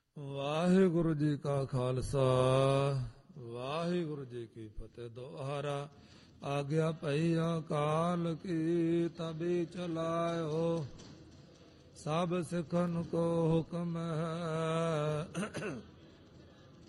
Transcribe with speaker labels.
Speaker 1: ਵਾਹਿਗੁਰੂ ਜੀ ਕਾ ਖਾਲਸਾ ਵਾਹਿਗੁਰੂ ਜੀ ਕੀ ਫਤਿਹ। ਦੁਆਰਾ ਆਗਿਆ ਪਈ ਅਕਾਲ ਕੀ ਤਬੀ ਚਲਾਇਓ, ਸਭ ਸਿੱਖਨ ਕੋ ਹੁਕਮ ਹੈ